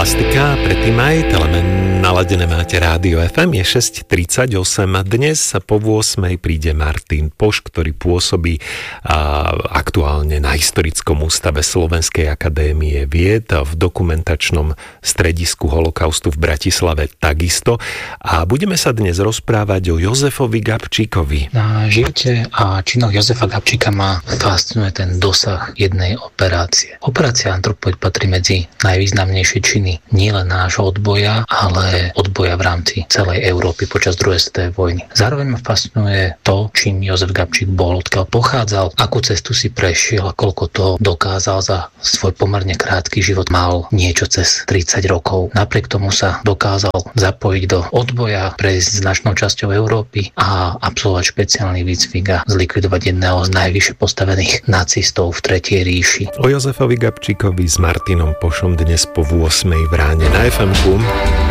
Fantastika, predtým aj Telemen, naladené máte Rádio FM, je 6:38. Dnes po 8:00 príde Martin Poš, ktorý pôsobí aktuálne na Historickom ústave Slovenskej akadémie vied, v dokumentačnom stredisku holokaustu v Bratislave takisto. A budeme sa dnes rozprávať o Jozefovi Gabčíkovi. Na živote a činoch Jozefa Gabčíka ma fascinuje ten dosah jednej operácie. Operácia Antropoid patrí medzi najvýznamnejšie činy nielen nášho odboja, ale odboja v rámci celej Európy počas druhej svetovej vojny. Zároveň ma fascinuje to, čím Jozef Gabčík bol, odkiaľ pochádzal, akú cestu si prešiel a koľko toho dokázal za svoj pomerne krátky život. Mal niečo cez 30 rokov. Napriek tomu sa dokázal zapojiť do odboja, prejsť značnou časťou Európy a absolvovať špeciálny výcvik a zlikvidovať jedného z najvyššie postavených nacistov v Tretej ríši. O Jozefovi Gabčíkovi s Martinom Pošom dnes po 8:00 v ráne na FM-ku.